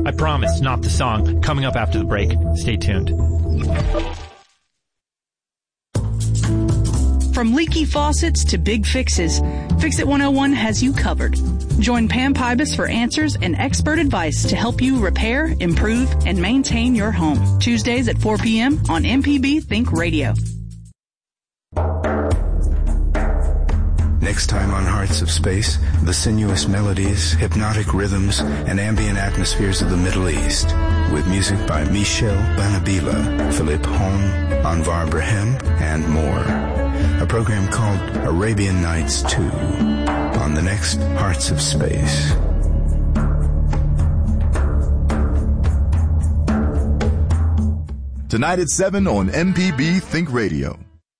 I promise, not the song. Coming up after the break. Stay tuned. From leaky faucets to big fixes, Fix-It 101 has you covered. Join Pam Pybus for answers and expert advice to help you repair, improve, and maintain your home. Tuesdays at 4 p.m. on MPB Think Radio. Next time on Hearts of Space, the sinuous melodies, hypnotic rhythms, and ambient atmospheres of the Middle East, with music by Michel Banabila, Philippe Hom, Anvar Brahim, and more. A program called Arabian Nights 2 on the next Hearts of Space. Tonight at 7 on MPB Think Radio.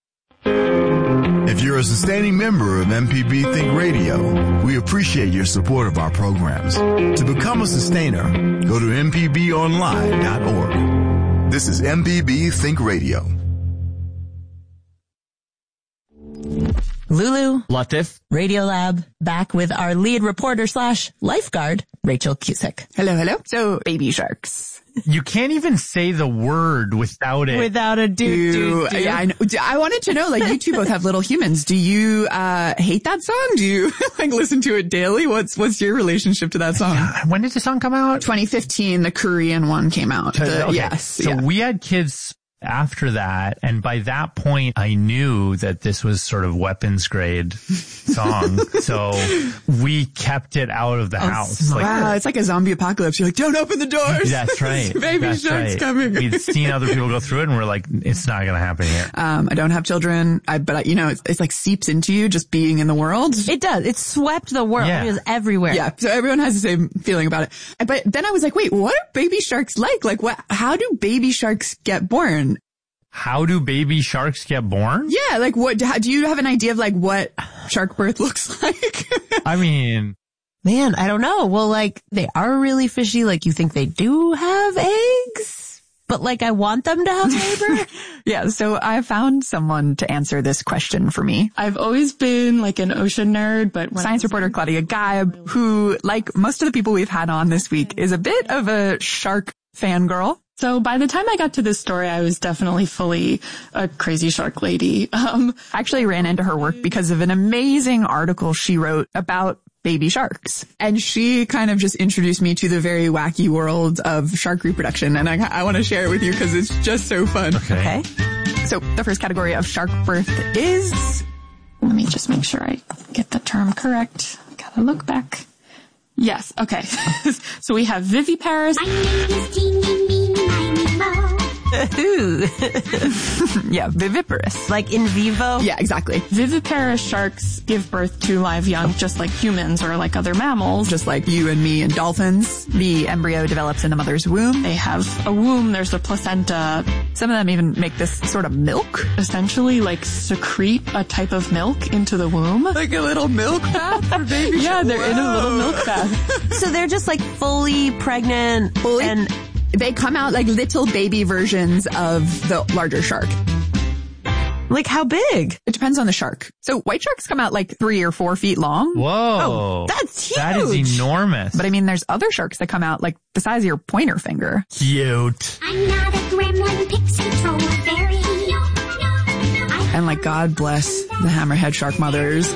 If you're a sustaining member of MPB Think Radio, we appreciate your support of our programs. To become a sustainer, go to mpbonline.org. This is MPB Think Radio. Lulu, Latif, Radiolab, back with our lead reporter / lifeguard, Rachel Cusick. Hello, hello. So, baby sharks. you can't even say the word without it. Without a do. Yeah, I know. I wanted to know, like, you two both have little humans. Do you hate that song? Do you like listen to it daily? What's your relationship to that song? When did the song come out? 2015, the Korean one came out. Okay. Yes. So we had kids after that, and by that point I knew that this was sort of weapons grade song. So we kept it out of the house. Wow, it's like a zombie apocalypse. You're like, don't open the doors. That's right. Baby shark's coming. We'd seen other people go through it and we're like, it's not going to happen here. I don't have children, but you know, it's like seeps into you just being in the world. It does. It swept the world. Yeah. It was everywhere. Yeah. So everyone has the same feeling about it. But then I was like, wait, what are baby sharks like? Like how do baby sharks get born? How do baby sharks get born? Yeah, like do you have an idea of like what shark birth looks like? I mean, man, I don't know. Well, like they are really fishy. Like you think they do have eggs, but like I want them to have labor. Yeah. So I found someone to answer this question for me. I've always been like an ocean nerd, but science reporter Claudia Geib, who like most of the people we've had on this week is a bit of a shark fangirl. So by the time I got to this story, I was definitely fully a crazy shark lady. I actually ran into her work because of an amazing article she wrote about baby sharks. And she kind of just introduced me to the very wacky world of shark reproduction. And I want to share it with you because it's just so fun. Okay. So the first category of shark birth is... Let me just make sure I get the term correct. Gotta look back. Yes. Okay. So we have viviparous. My name is Teeny Meeny Miny Mo. Yeah, viviparous. Like in vivo? Yeah, exactly. Viviparous sharks give birth to live young just like humans or like other mammals. Just like you and me and dolphins. The embryo develops in the mother's womb. They have a womb, there's a placenta. Some of them even make this sort of milk. Essentially like secrete a type of milk into the womb. Like a little milk bath for baby sharks. Yeah, they're in a little milk bath. So they're just like fully pregnant and... They come out like little baby versions of the larger shark. Like how big? It depends on the shark. So white sharks come out like 3 or 4 feet long. Whoa. Oh, that's huge. That is enormous. But I mean, there's other sharks that come out like the size of your pointer finger. Cute. I'm not a gremlin, pixie, troll, or fairy. And like, God bless the hammerhead shark mothers.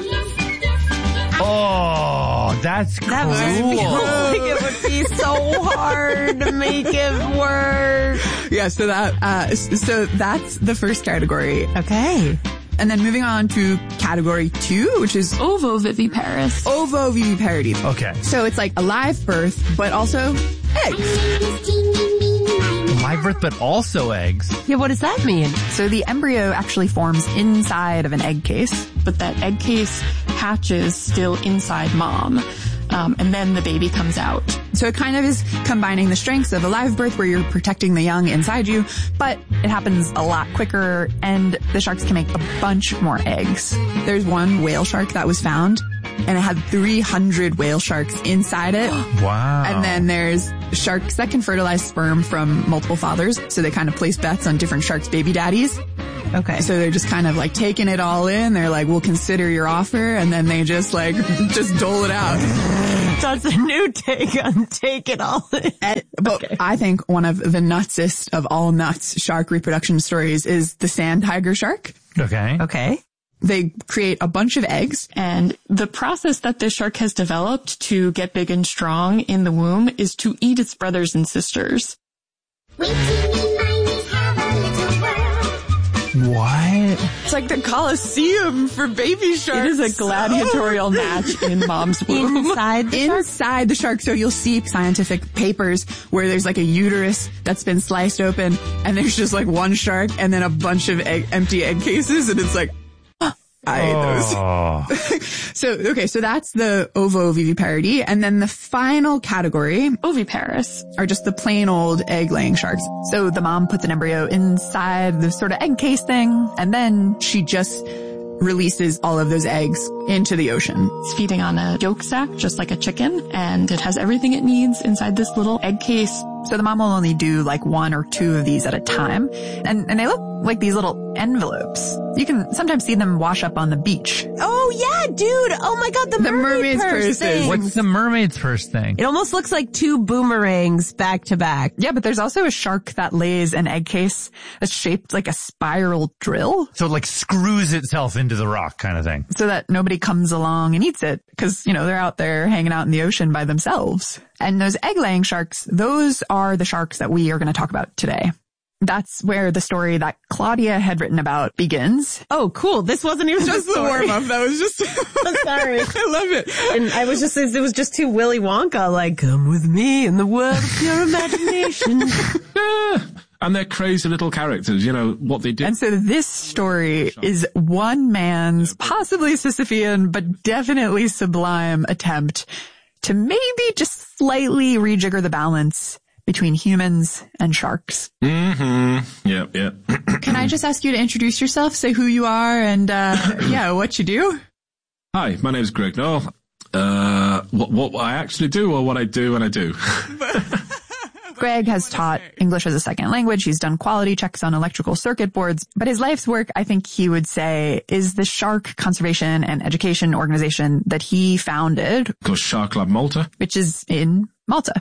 Oh, that's cool. That like it would be so hard to make it work. Yeah, so that's the first category. Okay. And then moving on to category 2, which is ovoviviparous. Ovoviviparity. Okay. So it's like a live birth, but also eggs. Live birth, but also eggs. Yeah, what does that mean? So the embryo actually forms inside of an egg case. But that egg case hatches still inside mom. And then the baby comes out. So it kind of is combining the strengths of a live birth where you're protecting the young inside you, but it happens a lot quicker and the sharks can make a bunch more eggs. There's one whale shark that was found and it had 300 whale sharks inside it. Wow. And then there's sharks that can fertilize sperm from multiple fathers. So they kind of place bets on different sharks' baby daddies. Okay. So they're just kind of like taking it all in. They're like, we'll consider your offer. And then they just dole it out. That's a new take on Take It All In. But I think one of the nutsest of all nuts shark reproduction stories is the sand tiger shark. Okay. Okay. They create a bunch of eggs. And the process that this shark has developed to get big and strong in the womb is to eat its brothers and sisters. We teeny minds have a little world. What? It's like the Colosseum for baby sharks. It is a gladiatorial match in mom's womb. Inside the shark? Inside the shark. So you'll see scientific papers where there's like a uterus that's been sliced open and there's just like one shark and then a bunch of empty egg cases, and it's like, I ate those. So that's the ovoviviparity. And then the final category, Oviparous. are just the plain old egg-laying sharks. So the mom put the embryo inside the sort of egg case thing, and then she just releases all of those eggs into the ocean. It's feeding on a yolk sac, just like a chicken, and it has everything it needs inside this little egg case. So the mom will only do like 1 or 2 of these at a time. And they look like these little envelopes. You can sometimes see them wash up on the beach. Oh yeah, dude. Oh my God, the mermaid's purse thing. What's the mermaid's purse thing? It almost looks like 2 boomerangs back to back. Yeah, but there's also a shark that lays an egg case that's shaped like a spiral drill So it like screws itself into the rock kind of thing. so that nobody comes along and eats it because, they're out there hanging out in the ocean by themselves. And those egg-laying sharks, those are the sharks that we are going to talk about today. That's where the story that Claudia had written about begins. Oh, cool. This wasn't even Just the warm-up. That was just... I'm sorry. I love it. And it was just too Willy Wonka, like, come with me in the world of pure imagination. And they're crazy little characters, what they do. And so this story is one man's possibly Sisyphean, but definitely sublime attempt to maybe just slightly rejigger the balance between humans and sharks. Mm-hmm. Yep. Can I just ask you to introduce yourself, say who you are, and what you do? Hi, my name is Greg Noel. What I actually do, or what I do when I do? Greg has taught English as a second language. He's done quality checks on electrical circuit boards. But his life's work, I think he would say, is the Shark Conservation and Education Organization that he founded, Called Shark Lab Malta. which is in Malta.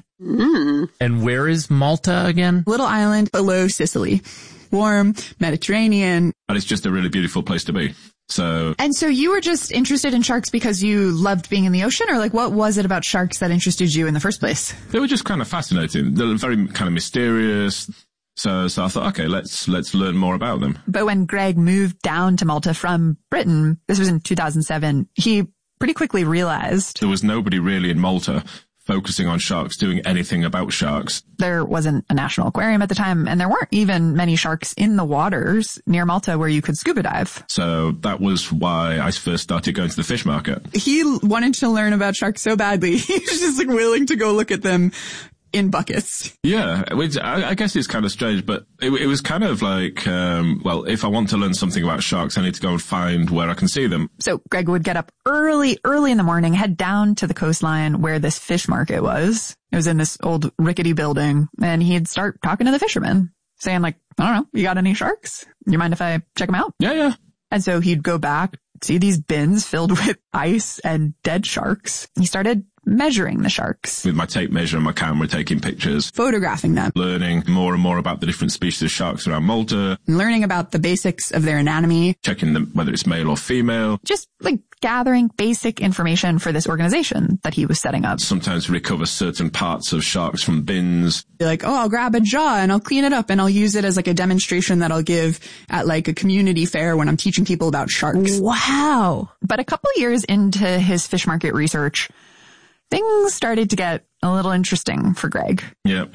And where is Malta again? Little island below Sicily. Warm, Mediterranean. And it's just a really beautiful place to be. So And so you were just interested in sharks because you loved being in the ocean, or like what was it about sharks that interested you in the first place? they were just kind of fascinating. They're very kind of mysterious. So I thought, okay, let's learn more about them. But when Greg moved down to Malta from Britain, this was in 2007, he pretty quickly realized There was nobody really in Malta focusing on sharks, doing anything about sharks. there wasn't a national aquarium at the time, and there weren't even many sharks in the waters near Malta where you could scuba dive. So that was why I first started going to the fish market. He wanted to learn about sharks so badly. He was just like willing to go look at them in buckets. Yeah, which I guess it's kind of strange, but it was kind of like, if I want to learn something about sharks, I need to go and find where I can see them. So Greg would get up early in the morning, head down to the coastline where this fish market was. It was in this old rickety building, and he'd start talking to the fishermen, saying like, I don't know, you got any sharks? You mind if I check them out? Yeah. And so he'd go back, see these bins filled with ice and dead sharks. He started measuring the sharks, With my tape measure and my camera, taking pictures, photographing them, learning more and more about the different species of sharks around Malta, learning about the basics of their anatomy, checking them whether it's male or female. just like gathering basic information for this organization that he was setting up. Sometimes recover certain parts of sharks from bins. Be like, I'll grab a jaw and I'll clean it up and I'll use it as like a demonstration that I'll give at like a community fair when I'm teaching people about sharks. Wow. But a couple years into his fish market research, things started to get a little interesting for Greg. Yeah.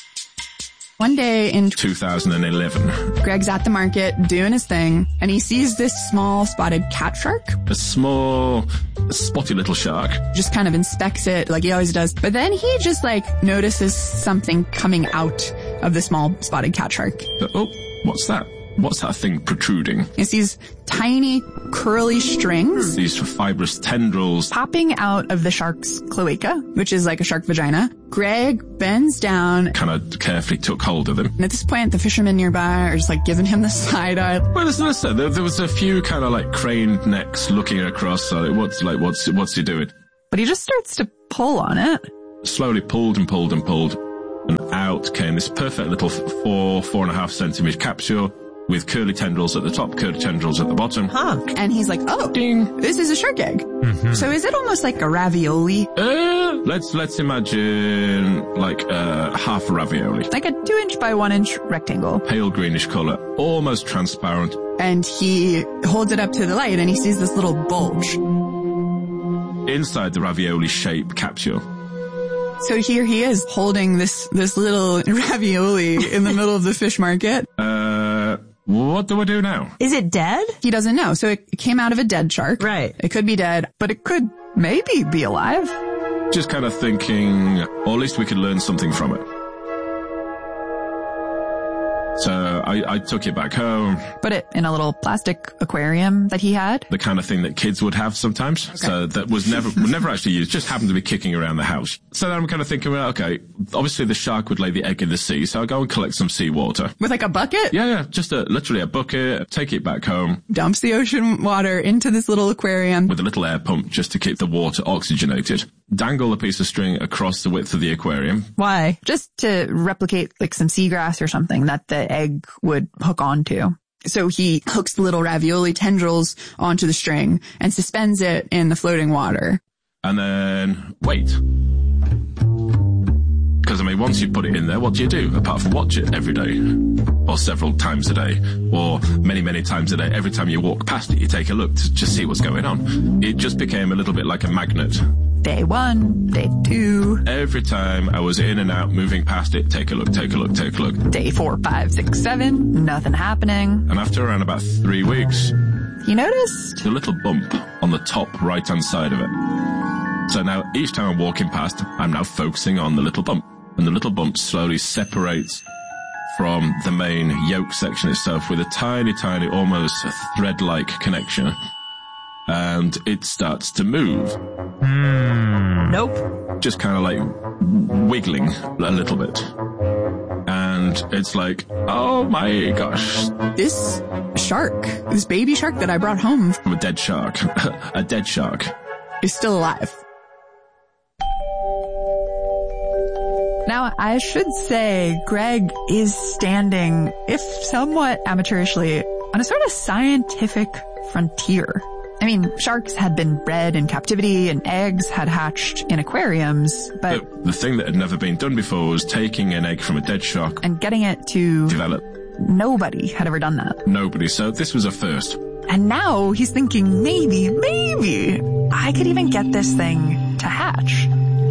One day in 2011. Greg's at the market doing his thing, and he sees this small spotted cat shark, A small, spotty little shark. just kind of inspects it like he always does. But then he just like notices something coming out of the small spotted cat shark. Oh, what's that? What's that thing protruding? It's these tiny curly strings These fibrous tendrils. popping out of the shark's cloaca, which is like a shark vagina. Greg bends down, Kind of carefully took hold of them. and at this point the fishermen nearby are just like giving him the side eye. Well, there was a few kind of like craned necks looking across. So what's he doing? but he just starts to pull on it. Slowly pulled and pulled and pulled, and out came this perfect little 4.5 centimeter capsule with curly tendrils at the top, curly tendrils at the bottom. Huh. And he's like, oh, Ding. this is a shark egg. So is it almost like a ravioli? Let's imagine like half a ravioli. Like a 2-inch by 1-inch rectangle. Pale greenish color, almost transparent. And he holds it up to the light and he sees this little bulge. Inside the ravioli shaped capsule. So here he is holding this little ravioli in the middle of the fish market. What do I do now? Is it dead? He doesn't know. So it came out of a dead shark. Right. It could be dead, but it could maybe be alive. Just kind of thinking, or at least we could learn something from it. So I took it back home. Put it in a little plastic aquarium that he had. The kind of thing that kids would have sometimes. Okay. So that was never actually used, just happened to be kicking around the house. So then I'm kind of thinking, well, okay, obviously the shark would lay the egg in the sea, so I'll go and collect some seawater. With like a bucket? Yeah, just literally a bucket, take it back home. Dumps the ocean water into this little aquarium. With a little air pump just to keep the water oxygenated. Dangle a piece of string across the width of the aquarium. Why? Just to replicate like some seagrass or something that the egg would hook onto. So he hooks the little ravioli tendrils onto the string and suspends it in the floating water. And then wait. Because, I mean, once you put it in there, what do you do? Apart from watch it every day. Or several times a day. Or many, many times a day. Every time you walk past it, you take a look to just see what's going on. It just became a little bit like a magnet. Day 1, day 2. Every time I was in and out, moving past it, take a look, take a look, take a look. Day 4, 5, 6, 7, nothing happening. And after around about 3 weeks, he noticed a little bump on the top right-hand side of it. So now each time I'm walking past, I'm now focusing on the little bump. And the little bump slowly separates from the main yolk section itself with a tiny, tiny, almost thread-like connection. And it starts to move. Nope. Just kind of like wiggling a little bit. And it's like, oh my gosh. This shark, this baby shark that I brought home from a dead shark, a dead shark, is still alive. Now, I should say Greg is standing, if somewhat amateurishly, on a sort of scientific frontier. I mean, sharks had been bred in captivity and eggs had hatched in aquariums, but the thing that had never been done before was taking an egg from a dead shark and getting it to develop. Nobody had ever done that. Nobody. So this was a first. And now he's thinking, maybe I could even get this thing to hatch.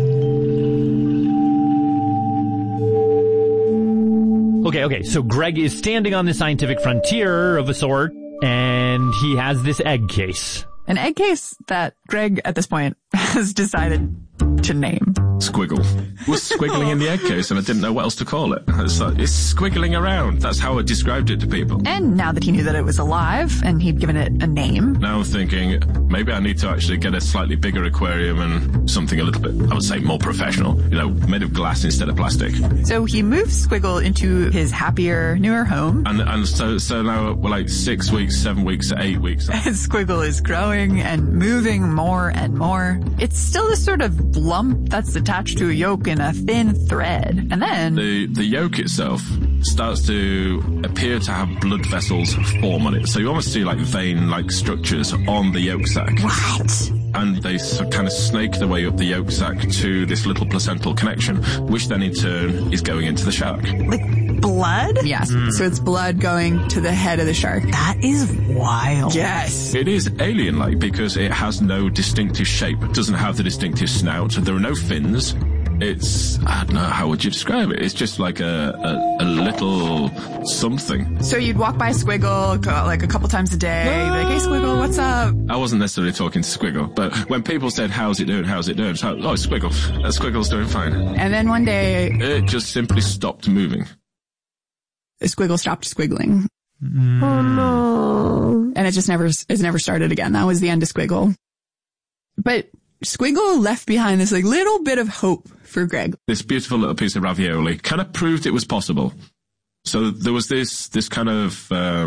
Okay. So Greg is standing on the scientific frontier of a sort, and he has this egg case. An egg case that Greg, at this point, has decided to name. Squiggle. It was squiggling in the egg case, and I didn't know what else to call it. It's squiggling around. That's how I described it to people. And now that he knew that it was alive, and he'd given it a name. Now I'm thinking, maybe I need to actually get a slightly bigger aquarium and something a little bit, I would say, more professional. Made of glass instead of plastic. So he moves Squiggle into his happier, newer home. And so now we're like 6 weeks, 7 weeks, 8 weeks. And Squiggle is growing and moving more and more. It's still this sort of lump that's attached to a yolk in a thin thread. And then the yolk itself starts to appear to have blood vessels form on it. So you almost see like vein-like structures on the yolk sac. What? And they kind of snake their way up the yolk sac to this little placental connection, which then in turn is going into the shark. Like blood? Yes. So it's blood going to the head of the shark. That is wild. Yes. It is alien-like because it has no distinctive shape. It doesn't have the distinctive snout. There are no fins. It's, I don't know, how would you describe it? It's just like a little something. So you'd walk by Squiggle like a couple times a day. Like, hey Squiggle, what's up? I wasn't necessarily talking to Squiggle, but when people said, how's it doing? So, oh, Squiggle. Squiggle's doing fine. And then one day, it just simply stopped moving. Squiggle stopped squiggling. Oh no. And it's never started again. That was the end of Squiggle. But Squiggle left behind this like little bit of hope for Greg. This beautiful little piece of ravioli kind of proved it was possible. So there was this kind of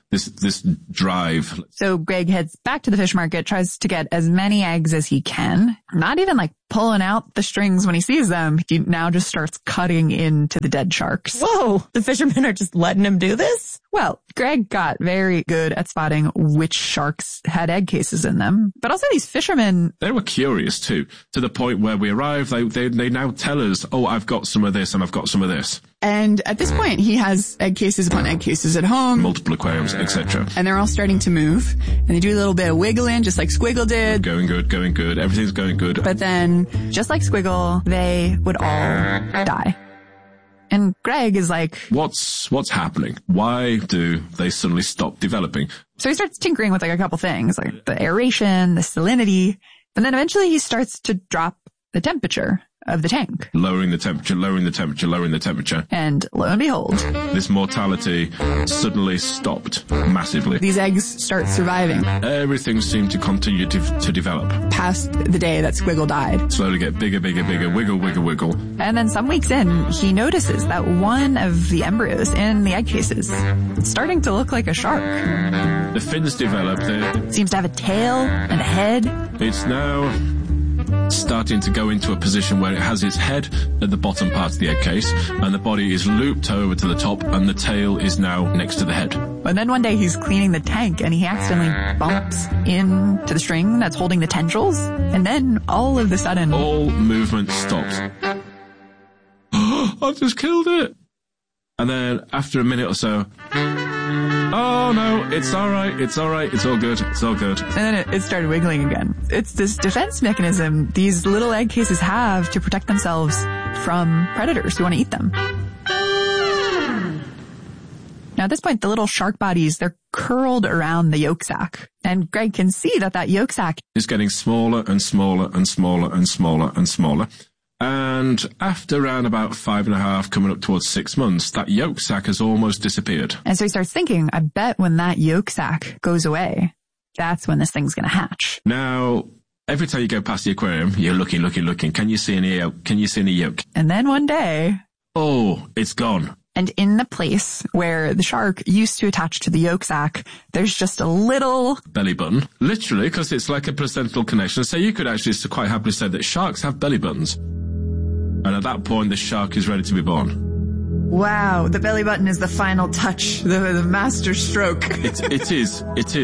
this drive. So Greg heads back to the fish market, tries to get as many eggs as he can, not even like pulling out the strings when he sees them. He now just starts cutting into the dead sharks. Whoa, the fishermen are just letting him do this? Well, Greg got very good at spotting which sharks had egg cases in them. But also these fishermen, they were curious too, to the point where we arrive, they now tell us, oh, I've got some of this and I've got some of this. And at this point, he has egg cases upon egg cases at home. Multiple aquariums, etc. And they're all starting to move. And they do a little bit of wiggling, just like Squiggle did. Going good. Everything's going good. But then, just like Squiggle, they would all die. And Greg is like, What's happening? Why do they suddenly stop developing? So he starts tinkering with like a couple things, like the aeration, the salinity. But then eventually he starts to drop the temperature of the tank. Lowering the temperature. And lo and behold, this mortality suddenly stopped massively. These eggs start surviving. Everything seemed to continue to develop. Past the day that Squiggle died. Slowly get bigger, wiggle. And then some weeks in, he notices that one of the embryos in the egg cases is starting to look like a shark. The fins develop. It seems to have a tail and a head. It's now starting to go into a position where it has its head at the bottom part of the egg case and the body is looped over to the top and the tail is now next to the head. And then one day he's cleaning the tank and he accidentally bumps into the string that's holding the tendrils, and then all of a sudden all movement stops. I've just killed it. And then after a minute or so, oh no, it's alright, it's all good. And then it started wiggling again. It's this defense mechanism these little egg cases have to protect themselves from predators who want to eat them. Now at this point, the little shark bodies, they're curled around the yolk sac. And Greg can see that yolk sac is getting smaller and smaller. And after around about 5.5, coming up towards 6 months, that yolk sac has almost disappeared. And so he starts thinking, I bet when that yolk sac goes away, that's when this thing's going to hatch. Now, every time you go past the aquarium, you're looking. Can you see any yolk? And then one day, oh, it's gone. And in the place where the shark used to attach to the yolk sac, there's just a little belly button. Literally, because it's like a placental connection. So you could actually quite happily say that sharks have belly buttons. And at that point, the shark is ready to be born. Wow, the belly button is the final touch, the master stroke. It is.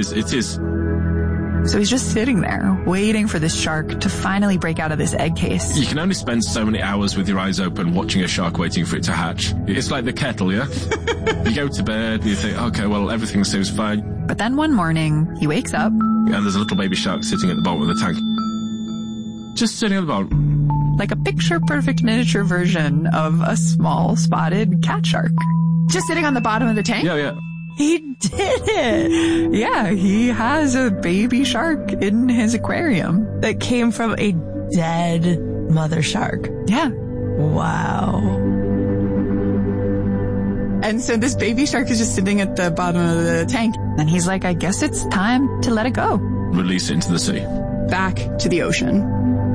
So he's just sitting there, waiting for this shark to finally break out of this egg case. You can only spend so many hours with your eyes open watching a shark waiting for it to hatch. It's like the kettle, yeah? You go to bed and you think, okay, well, everything seems fine. But then one morning, he wakes up. And there's a little baby shark sitting at the bottom of the tank. Just sitting at the bottom. Like a picture-perfect miniature version of a small spotted cat shark. Just sitting on the bottom of the tank? Yeah. He did it! Yeah, he has a baby shark in his aquarium. That came from a dead mother shark. Yeah. Wow. And so this baby shark is just sitting at the bottom of the tank. And he's like, I guess it's time to let it go. Release it into the sea. Back to the ocean.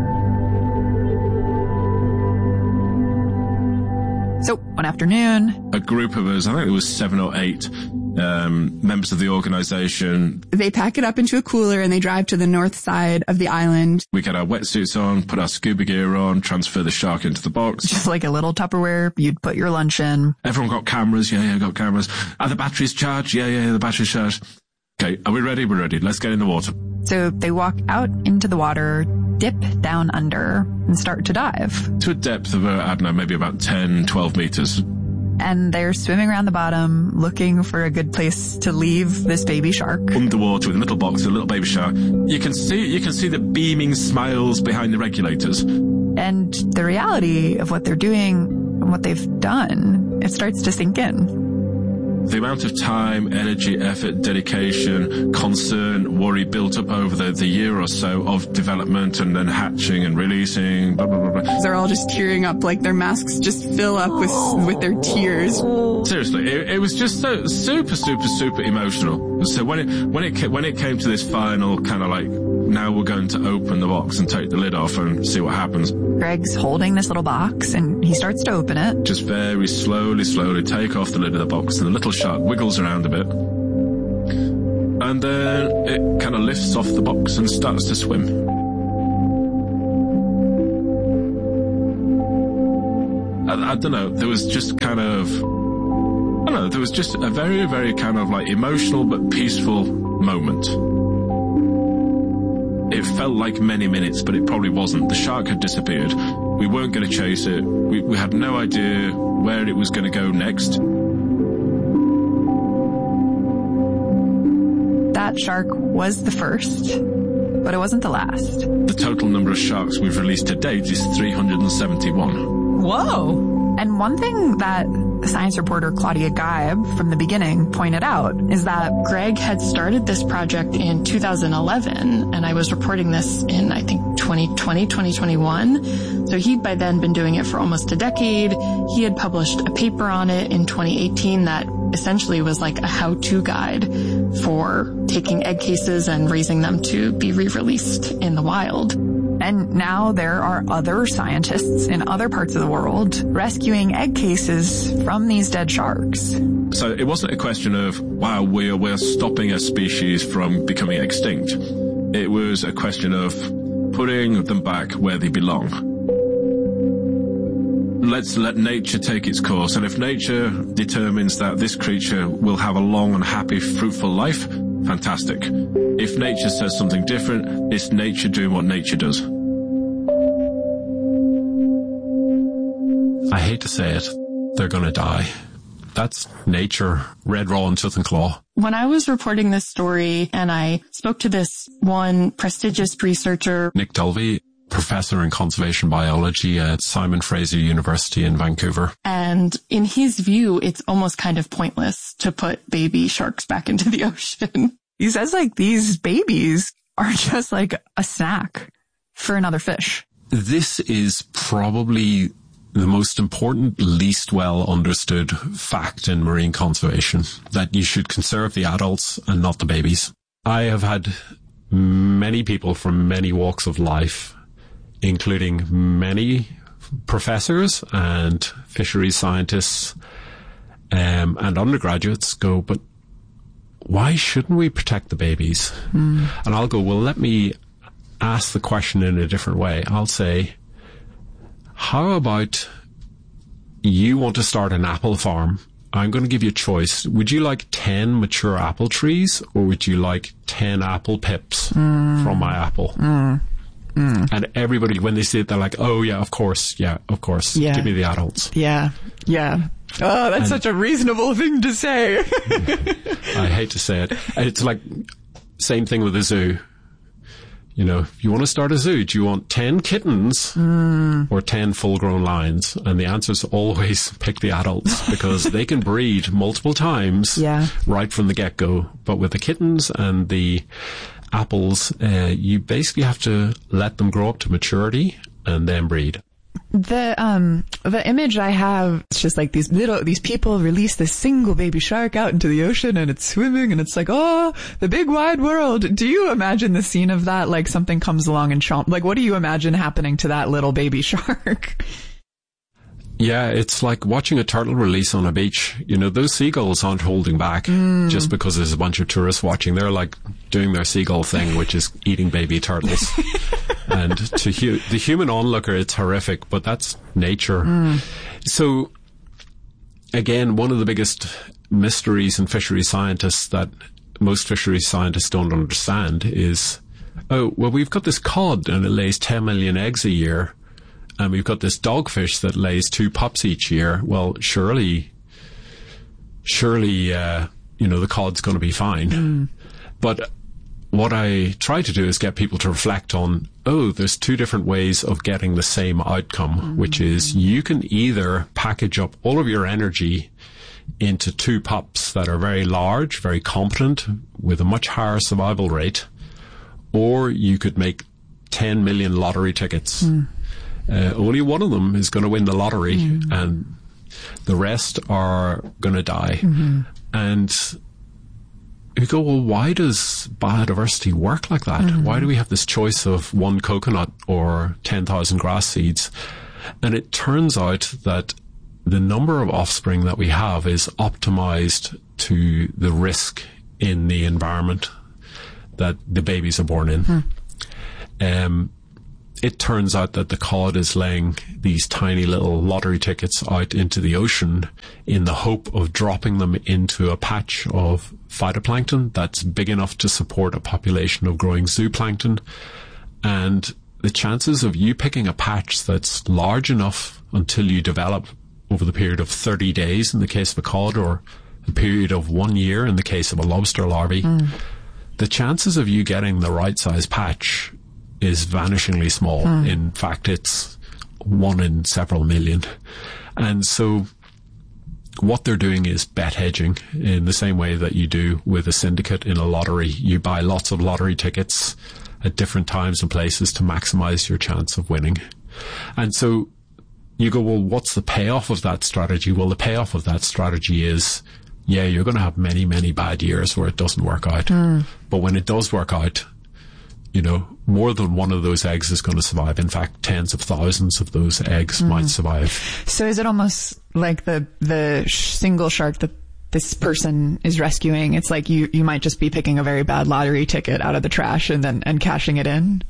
So one afternoon, a group of us, I think it was 7 or 8 members of the organization. They pack it up into a cooler and they drive to the north side of the island. We get our wetsuits on, put our scuba gear on, transfer the shark into the box. Just like a little Tupperware you'd put your lunch in. Everyone got cameras. Yeah, got cameras. Are the batteries charged? Yeah, the battery's charged. Okay, are we ready? We're ready. Let's get in the water. So they walk out into the water, dip down under, and start to dive. To a depth of, I don't know, maybe about 10, 12 meters. And they're swimming around the bottom, looking for a good place to leave this baby shark. Underwater with a little box, a little baby shark. You can see the beaming smiles behind the regulators. And the reality of what they're doing and what they've done, it starts to sink in. The amount of time, energy, effort, dedication, concern, worry built up over the year or so of development and then hatching and releasing, blah, blah, blah, blah. They're all just tearing up, like their masks just fill up with their tears. Seriously, it was just so super emotional. So when it came to this final kind of like, now we're going to open the box and take the lid off and see what happens. Greg's holding this little box and he starts to open it. Just very slowly take off the lid of the box and the little shark wiggles around a bit. and then it kind of lifts off the box and starts to swim. I don't know, there was just kind of, there was just a very, very kind of like emotional but peaceful moment. It felt like many minutes, but it probably wasn't. The shark had disappeared. We weren't going to chase it. We had no idea where it was going to go next. That shark was the first, but it wasn't the last. The total number of sharks we've released to date is 371. Whoa! And one thing that science reporter Claudia Geib from the beginning pointed out is that Greg had started this project in 2011, and I was reporting this in, I think, 2020, 2021. So he'd by then been doing it for almost a decade. He had published a paper on it in 2018 that essentially was like a how-to guide for taking egg cases and raising them to be re-released in the wild. And now there are other scientists in other parts of the world rescuing egg cases from these dead sharks. So it wasn't a question of, wow, we're stopping a species from becoming extinct. It was a question of putting them back where they belong. Let's let nature take its course, and if nature determines that this creature will have a long and happy, fruitful life, fantastic. If nature says something different, it's nature doing what nature does. I hate to say it, they're gonna die. That's nature, red, raw, and tooth and claw. When I was reporting this story and I spoke to this one prestigious researcher, Nick Dulvey, professor in conservation biology at Simon Fraser University in Vancouver. And in his view, it's almost kind of pointless to put baby sharks back into the ocean. He says like these babies are just like a snack for another fish. This is probably the most important, least well understood fact in marine conservation, that you should conserve the adults and not the babies. I have had many people from many walks of life, including many professors and fisheries scientists and undergraduates, go, but why shouldn't we protect the babies? And I'll go, well, let me ask the question in a different way. I'll say, how about you want to start an apple farm? I'm going to give you a choice. Would you like 10 mature apple trees, or would you like 10 apple pips from my apple? And everybody, when they see it, they're like, oh, yeah, of course. Yeah. Give me the adults. Yeah. Oh, that's such a reasonable thing to say. I hate to say it. It's like, same thing with a zoo. You know, if you want to start a zoo, do you want 10 kittens or 10 full-grown lions? And the answer is always pick the adults, because they can breed multiple times right from the get-go. But with the kittens and the apples, you basically have to let them grow up to maturity and then breed. The image I have, it's just like these people release this single baby shark out into the ocean and it's swimming and it's like, oh, the big wide world. Do you imagine the scene of that? Like something comes along and chomp, like what do you imagine happening to that little baby shark? Yeah, it's like watching a turtle release on a beach. You know, those seagulls aren't holding back just because there's a bunch of tourists watching. They're like doing their seagull thing, which is eating baby turtles. And to the human onlooker, it's horrific, but that's nature. So, again, one of the biggest mysteries in fisheries scientists that most fisheries scientists don't understand is, oh, well, we've got this cod and it lays 10 million eggs a year. And we've got this dogfish that lays 2 pups each year. Well, surely, the cod's going to be fine. But what I try to do is get people to reflect on, there's 2 different ways of getting the same outcome, which is you can either package up all of your energy into 2 pups that are very large, very competent, with a much higher survival rate, or you could make 10 million lottery tickets. Only one of them is going to win the lottery, and the rest are going to die. And you go, well, why does biodiversity work like that? Why do we have this choice of 1 coconut or 10,000 grass seeds? And it turns out that the number of offspring that we have is optimized to the risk in the environment that the babies are born in. It turns out that the cod is laying these tiny little lottery tickets out into the ocean in the hope of dropping them into a patch of phytoplankton that's big enough to support a population of growing zooplankton. And the chances of you picking a patch that's large enough until you develop over the period of 30 days in the case of a cod, or a period of 1 year in the case of a lobster larvae, the chances of you getting the right size patch is vanishingly small. In fact, it's 1 in several million. And so what they're doing is bet hedging in the same way that you do with a syndicate in a lottery. You buy lots of lottery tickets at different times and places to maximize your chance of winning. And so you go, well, what's the payoff of that strategy? Well, the payoff of that strategy is, yeah, you're going to have many, many bad years where it doesn't work out. But when it does work out, you know, more than one of those eggs is going to survive. In fact, tens of thousands of those eggs might survive. So is it almost like the single shark that this person is rescuing? It's like you might just be picking a very bad lottery ticket out of the trash and cashing it in?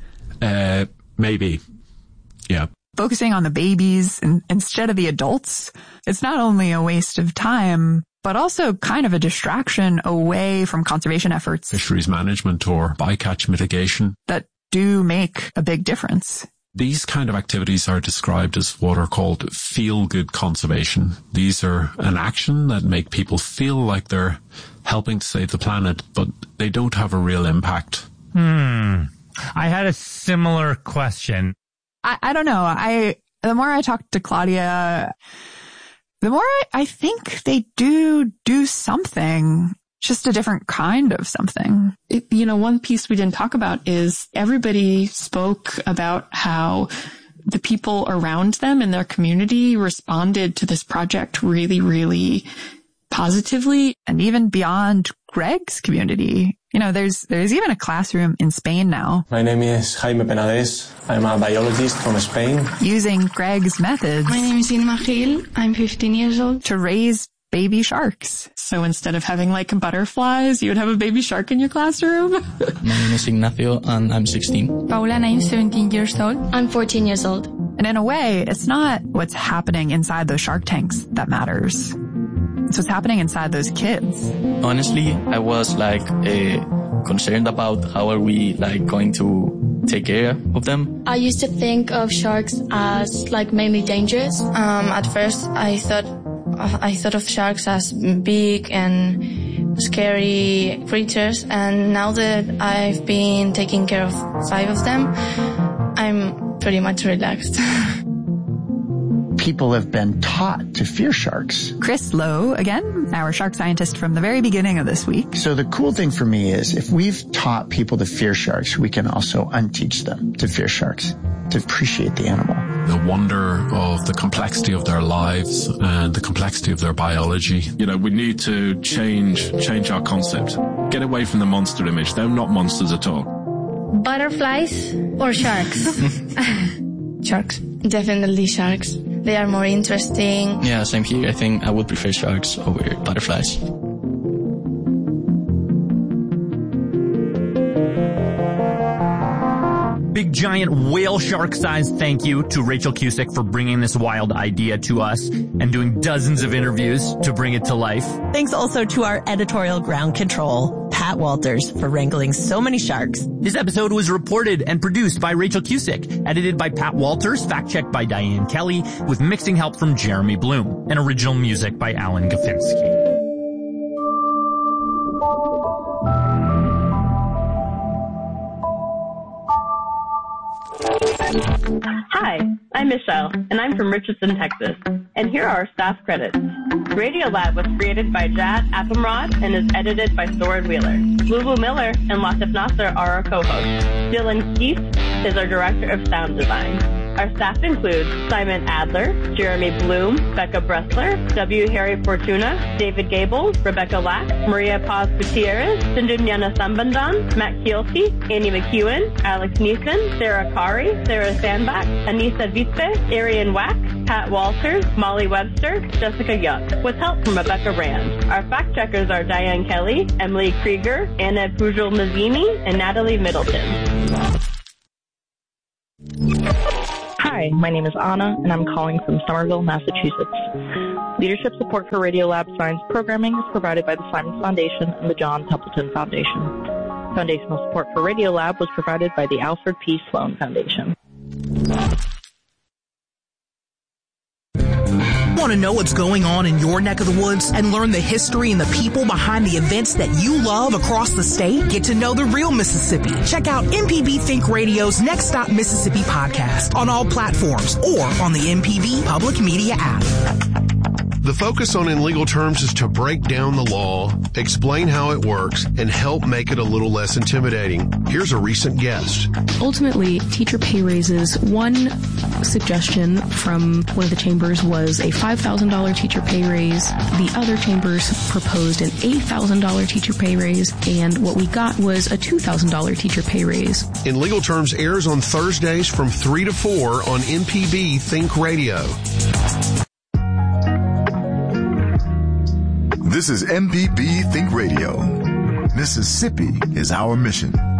Maybe. Yeah. Focusing on the babies instead of the adults, it's not only a waste of time, but also kind of a distraction away from conservation efforts. Fisheries management or bycatch mitigation. That do make a big difference. These kind of activities are described as what are called feel-good conservation. These are an action that make people feel like they're helping to save the planet, but they don't have a real impact. I had a similar question. I don't know. The more I talk to Claudia, the more I think they do something, just a different kind of something. One piece we didn't talk about is everybody spoke about how the people around them in their community responded to this project really, really positively. And even beyond Greg's community. There's even a classroom in Spain now. My name is Jaime Penades. I'm a biologist from Spain. Using Greg's methods. My name is Inma Gil. I'm 15 years old. To raise baby sharks. So instead of having like butterflies, you would have a baby shark in your classroom? My name is Ignacio and I'm 16. Paula and I'm 17 years old. I'm 14 years old. And in a way, it's not what's happening inside those shark tanks that matters. It's what's happening inside those kids. Honestly, I was concerned about how are we going to take care of them. I used to think of sharks as mainly dangerous. At first I thought of sharks as big and scary creatures, and now that I've been taking care of 5 of them, I'm pretty much relaxed. People have been taught to fear sharks. Chris Lowe, again, our shark scientist from the very beginning of this week. So the cool thing for me is if we've taught people to fear sharks, we can also unteach them to fear sharks, to appreciate the animal. The wonder of the complexity of their lives and the complexity of their biology. We need to change our concept. Get away from the monster image. They're not monsters at all. Butterflies or sharks? Sharks. Definitely sharks. They are more interesting. Yeah, same here. I think I would prefer sharks over butterflies. Big giant whale shark sized thank you to Rachel Cusick for bringing this wild idea to us and doing dozens of interviews to bring it to life. Thanks also to our editorial ground control, Pat Walters, for wrangling so many sharks. This episode was reported and produced by Rachel Cusick, edited by Pat Walters, fact-checked by Diane Kelly, with mixing help from Jeremy Bloom, and original music by Alan Gafinsky. Hi, I'm Michelle, and I'm from Richardson, Texas. And here are our staff credits. Radiolab was created by Jad Appamrod and is edited by Soren Wheeler. Lulu Miller and Latif Nasser are our co-hosts. Dylan Keith is our director of sound design. Our staff includes Simon Adler, Jeremy Bloom, Becca Bressler, W. Harry Fortuna, David Gable, Rebecca Lack, Maria Paz Gutierrez, Sindunyana Sambandan, Matt Kielty, Annie McEwen, Alex Neeson, Sarah Kari, Sarah Sandbach, Anissa Vitze, Arian Wack, Pat Walters, Molly Webster, Jessica Young, with help from Rebecca Rand. Our fact checkers are Diane Kelly, Emily Krieger, Anna Pujol-Mazzini, and Natalie Middleton. Hi, my name is Anna, and I'm calling from Somerville, Massachusetts. Leadership support for Radiolab Science programming is provided by the Simons Foundation and the John Templeton Foundation. Foundational support for Radiolab was provided by the Alfred P. Sloan Foundation. Want to know what's going on in your neck of the woods and learn the history and the people behind the events that you love across the state? Get to know the real Mississippi. Check out MPB Think Radio's Next Stop Mississippi podcast on all platforms or on the MPB Public Media app. The focus on In Legal Terms is to break down the law, explain how it works, and help make it a little less intimidating. Here's a recent guest. Ultimately, teacher pay raises. One suggestion from one of the chambers was a $5,000 teacher pay raise. The other chambers proposed an $8,000 teacher pay raise, and what we got was a $2,000 teacher pay raise. In Legal Terms airs on Thursdays from 3 to 4 on MPB Think Radio. This is MPB Think Radio. Mississippi is our mission.